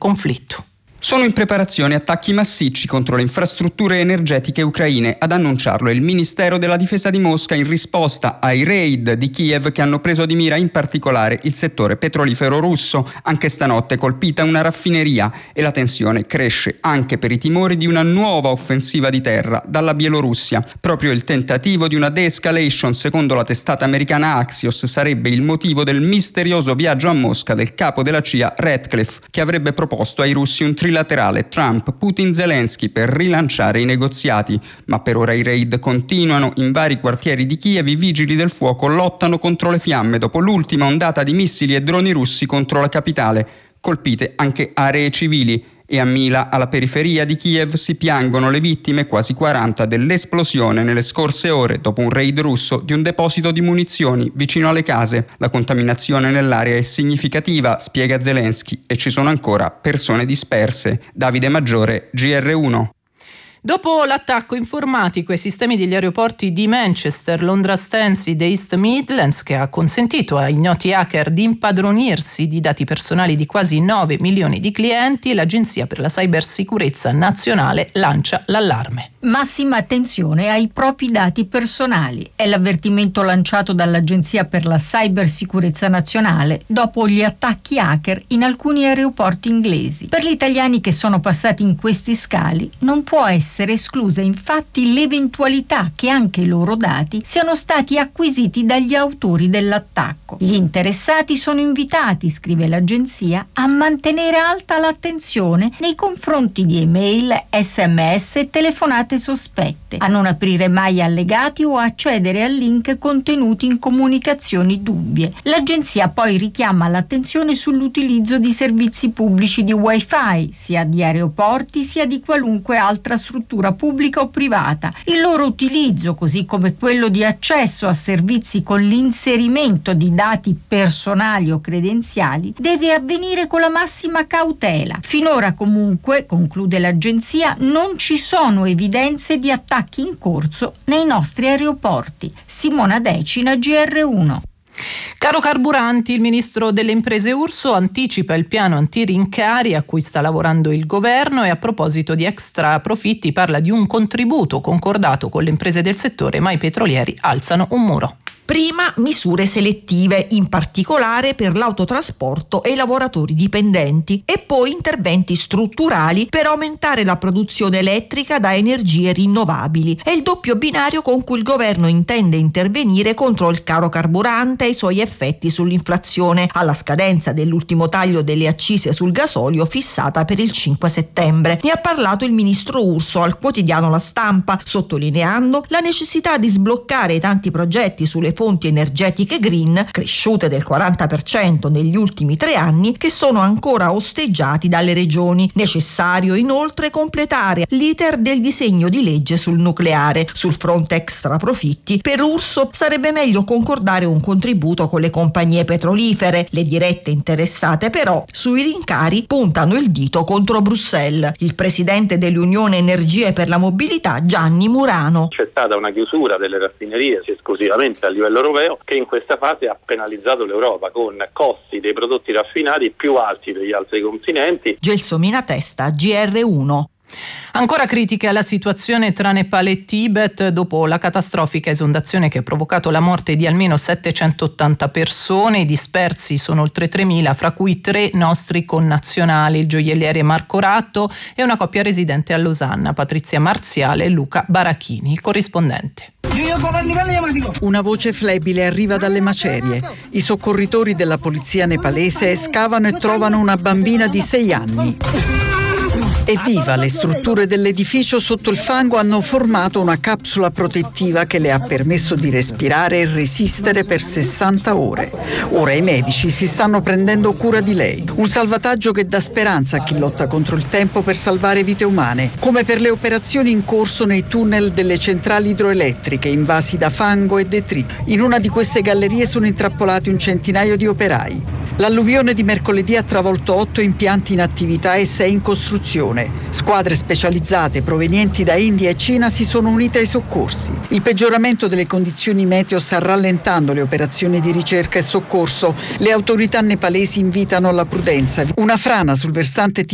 conflitto. Sono in preparazione attacchi massicci contro le infrastrutture energetiche ucraine. Ad annunciarlo è il Ministero della Difesa di Mosca in risposta ai raid di Kiev che hanno preso di mira in particolare il settore petrolifero russo. Anche stanotte è colpita una raffineria e la tensione cresce anche per i timori di una nuova offensiva di terra dalla Bielorussia. Proprio il tentativo di una de-escalation, secondo la testata americana Axios, sarebbe il motivo del misterioso viaggio a Mosca del capo della CIA Ratcliffe, che avrebbe proposto ai russi un trilaterale Trump, Putin, Zelensky per rilanciare i negoziati. Ma per ora i raid continuano. In vari quartieri di Kiev i vigili del fuoco lottano contro le fiamme dopo l'ultima ondata di missili e droni russi contro la capitale. Colpite anche aree civili. E a Mila, alla periferia di Kiev, si piangono le vittime, quasi 40, dell'esplosione nelle scorse ore dopo un raid russo di un deposito di munizioni vicino alle case. La contaminazione nell'area è significativa, spiega Zelensky, e ci sono ancora persone disperse. Davide Maggiore, GR1. Dopo l'attacco informatico ai sistemi degli aeroporti di Manchester, Londra Stansted e East Midlands, che ha consentito ai noti hacker di impadronirsi di dati personali di quasi 9 milioni di clienti, l'Agenzia per la Cybersicurezza Nazionale lancia l'allarme. Massima attenzione ai propri dati personali. È l'avvertimento lanciato dall'Agenzia per la Cybersicurezza Nazionale dopo gli attacchi hacker in alcuni aeroporti inglesi. Per gli italiani che sono passati in questi scali non può essere esclusa infatti l'eventualità che anche i loro dati siano stati acquisiti dagli autori dell'attacco. Gli interessati sono invitati, scrive l'agenzia, a mantenere alta l'attenzione nei confronti di email, SMS e telefonate sospette, a non aprire mai allegati o accedere a link contenuti in comunicazioni dubbie. L'agenzia poi richiama l'attenzione sull'utilizzo di servizi pubblici di Wi-Fi, sia di aeroporti sia di qualunque altra struttura pubblica o privata. Il loro utilizzo, così come quello di accesso a servizi con l'inserimento di dati personali o credenziali, deve avvenire con la massima cautela. Finora comunque, conclude l'agenzia, non ci sono evidenze di attacchi in corso nei nostri aeroporti. Simona Decina, GR1. Caro carburanti, il ministro delle imprese Urso anticipa il piano antirincari a cui sta lavorando il governo e a proposito di extra profitti parla di un contributo concordato con le imprese del settore, ma i petrolieri alzano un muro. Prima misure selettive, in particolare per l'autotrasporto e i lavoratori dipendenti, e poi interventi strutturali per aumentare la produzione elettrica da energie rinnovabili. È il doppio binario con cui il governo intende intervenire contro il caro carburante e i suoi effetti sull'inflazione, alla scadenza dell'ultimo taglio delle accise sul gasolio fissata per il 5 settembre. Ne ha parlato il ministro Urso al quotidiano La Stampa, sottolineando la necessità di sbloccare i tanti progetti sulle fonti energetiche green, cresciute del 40% negli ultimi 3 anni, che sono ancora osteggiati dalle regioni. Necessario inoltre completare l'iter del disegno di legge sul nucleare. Sul fronte extra profitti, per Urso sarebbe meglio concordare un contributo con le compagnie petrolifere. Le dirette interessate però sui rincari puntano il dito contro Bruxelles. Il presidente dell'Unione Energie per la Mobilità, Gianni Murano. C'è stata una chiusura delle raffinerie esclusivamente a livello europeo che in questa fase ha penalizzato l'Europa con costi dei prodotti raffinati più alti degli altri continenti. Gelsomina Testa, GR1. Ancora critica la situazione tra Nepal e Tibet dopo la catastrofica esondazione che ha provocato la morte di almeno 780 persone. I dispersi sono oltre 3.000, fra cui 3 nostri connazionali, il gioielliere Marco Ratto e una coppia residente a Losanna, Patrizia Marziale e Luca Barachini. Il corrispondente. Una voce flebile arriva dalle macerie. I soccorritori della polizia nepalese scavano e trovano una bambina di 6 anni. Evviva, le strutture dell'edificio sotto il fango hanno formato una capsula protettiva che le ha permesso di respirare e resistere per 60 ore. Ora i medici si stanno prendendo cura di lei. Un salvataggio che dà speranza a chi lotta contro il tempo per salvare vite umane, come per le operazioni in corso nei tunnel delle centrali idroelettriche invasi da fango e detriti. In una di queste gallerie sono intrappolati un centinaio di operai. L'alluvione di mercoledì ha travolto 8 impianti in attività e 6 in costruzione. Squadre specializzate provenienti da India e Cina si sono unite ai soccorsi. Il peggioramento delle condizioni meteo sta rallentando le operazioni di ricerca e soccorso. Le autorità nepalesi invitano alla prudenza. Una frana sul versante